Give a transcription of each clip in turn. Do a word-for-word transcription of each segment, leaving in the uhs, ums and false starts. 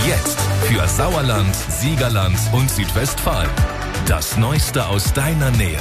Jetzt für Sauerland, Siegerland und Südwestfalen. Das Neueste aus deiner Nähe.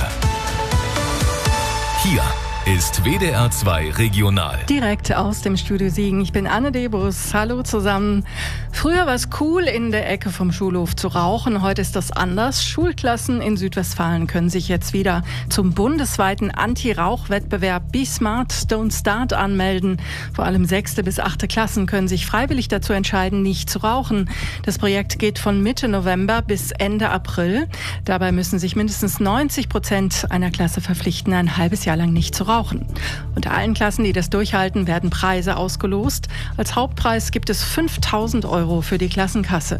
Hier ist W D R zwei Regional. Direkt aus dem Studio Siegen. Ich bin Anne Debrus. Hallo zusammen. Früher war es cool, in der Ecke vom Schulhof zu rauchen. Heute ist das anders. Schulklassen in Südwestfalen können sich jetzt wieder zum bundesweiten Anti-Rauch-Wettbewerb Be Smart, Don't Start anmelden. Vor allem sechste bis achte Klassen können sich freiwillig dazu entscheiden, nicht zu rauchen. Das Projekt geht von Mitte November bis Ende April. Dabei müssen sich mindestens neunzig Prozent einer Klasse verpflichten, ein halbes Jahr lang nicht zu rauchen. Unter allen Klassen, die das durchhalten, werden Preise ausgelost. Als Hauptpreis gibt es fünftausend Euro für die Klassenkasse.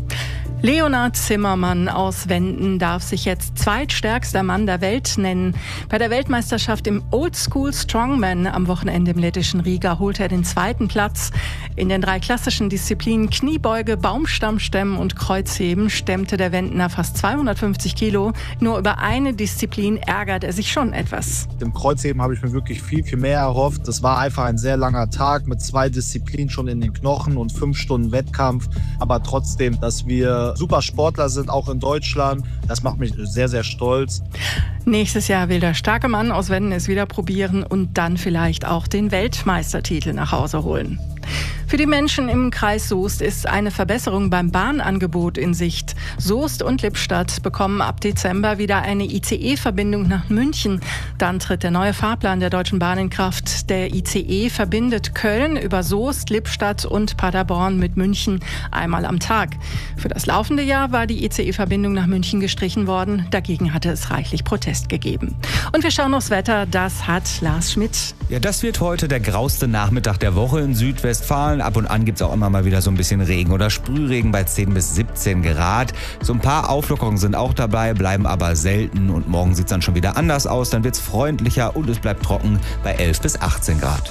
Leonhard Zimmermann aus Wenden darf sich jetzt zweitstärkster Mann der Welt nennen. Bei der Weltmeisterschaft im Old School Strongman am Wochenende im lettischen Riga holte er den zweiten Platz. In den drei klassischen Disziplinen Kniebeuge, Baumstammstemmen und Kreuzheben stemmte der Wendener fast zweihundertfünfzig Kilo. Nur über eine Disziplin ärgert er sich schon etwas. Im Kreuzheben habe ich mir wirklich viel, viel mehr erhofft. Das war einfach ein sehr langer Tag mit zwei Disziplinen schon in den Knochen und fünf Stunden Wettkampf. Aber trotzdem, dass wir super Sportler sind, auch in Deutschland. Das macht mich sehr, sehr stolz. Nächstes Jahr will der starke Mann aus Wenden es wieder probieren und dann vielleicht auch den Weltmeistertitel nach Hause holen. Für die Menschen im Kreis Soest ist eine Verbesserung beim Bahnangebot in Sicht. Soest und Lippstadt bekommen ab Dezember wieder eine I C E-Verbindung nach München. Dann tritt der neue Fahrplan der Deutschen Bahn in Kraft. Der I C E verbindet Köln über Soest, Lippstadt und Paderborn mit München einmal am Tag. Für das laufende Jahr war die I C E-Verbindung nach München gestrichen worden. Dagegen hatte es reichlich Protest gegeben. Und wir schauen aufs Wetter. Das hat Lars Schmidt. Ja, das wird heute der grauste Nachmittag der Woche in Südwestfalen. Ab und an gibt es auch immer mal wieder so ein bisschen Regen oder Sprühregen bei zehn bis siebzehn Grad. So ein paar Auflockerungen sind auch dabei, bleiben aber selten. Und morgen sieht es dann schon wieder anders aus. Dann wird es freundlicher und es bleibt trocken bei elf bis achtzehn Grad.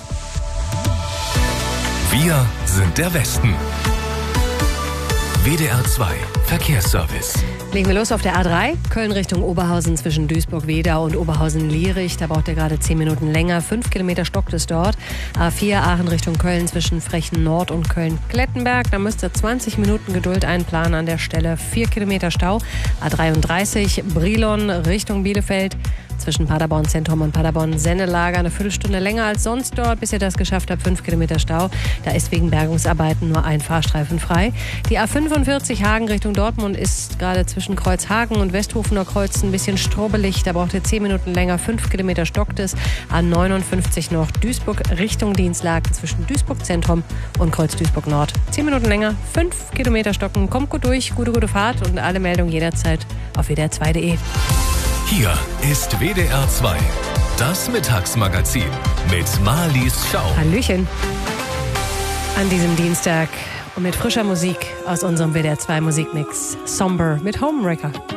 Wir sind der Westen. W D R zwei Verkehrsservice. Legen wir los auf der A drei, Köln Richtung Oberhausen zwischen Duisburg-Wedau und Oberhausen-Lierich. Da braucht ihr gerade zehn Minuten länger. Fünf Kilometer stockt es dort. A vier, Aachen Richtung Köln zwischen Frechen-Nord und Köln-Klettenberg. Da müsst ihr zwanzig Minuten Geduld einplanen an der Stelle. Vier Kilometer Stau. A dreiunddreißig, Brilon Richtung Bielefeld. Zwischen Paderborn Zentrum und Paderborn Sennelager eine Viertelstunde länger als sonst dort, bis ihr das geschafft habt. Fünf Kilometer Stau. Da ist wegen Bergungsarbeiten nur ein Fahrstreifen frei. Die A fünfundvierzig Hagen Richtung Dortmund ist gerade zwischen Kreuzhagen und Westhofener Kreuz ein bisschen strubbelig. Da braucht ihr zehn Minuten länger. Fünf Kilometer stockt es. A neunundfünfzig noch Duisburg Richtung Dienstlaken zwischen Duisburg Zentrum und Kreuz Duisburg Nord. Zehn Minuten länger. Fünf Kilometer stocken. Kommt gut durch. Gute, gute Fahrt und alle Meldungen jederzeit auf W D R zwei Punkt de. Hier ist W D R zwei, das Mittagsmagazin mit Marlies Schau. Hallöchen. An diesem Dienstag und mit frischer Musik aus unserem W D R zwei Musikmix. Somber mit Homewrecker.